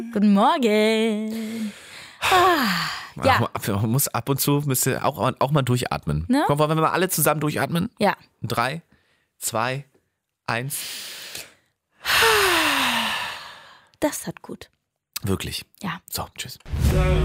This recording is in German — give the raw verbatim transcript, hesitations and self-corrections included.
Guten Morgen. Ah, ja. Man muss ab und zu müsste auch, auch mal durchatmen. Ne? Komm, wollen wir mal alle zusammen durchatmen? Ja. Drei, zwei, eins. Das tat gut. Wirklich. Ja. So, tschüss.